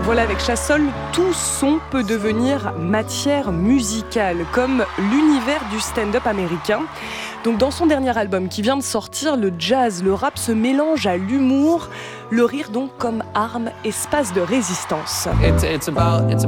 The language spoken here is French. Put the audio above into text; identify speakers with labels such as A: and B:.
A: Voilà, avec Chassol, tout son peut devenir matière musicale, comme l'univers du stand-up américain. Donc dans son dernier album qui vient de sortir, le jazz, le rap se mélangent à l'humour, le rire donc comme arme, espace de résistance.